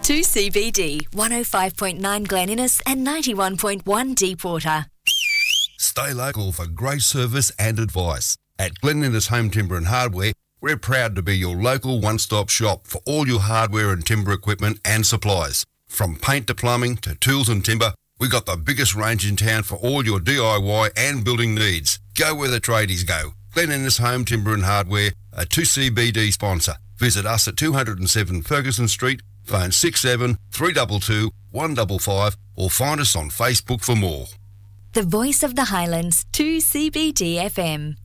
2CBD, 105.9 Glen Innes and 91.1 Deepwater. Stay local for great service and advice. At Glen Innes Home Timber and Hardware, we're proud to be your local one-stop shop for all your hardware and timber equipment and supplies. From paint to plumbing to tools and timber, we've got the biggest range in town for all your DIY and building needs. Go where the tradies go. Glen Innes Home Timber and Hardware, a 2CBD sponsor. Visit us at 207 Ferguson Street, phone 67 322 155 or find us on Facebook for more. The voice of the Highlands, 2CBD FM.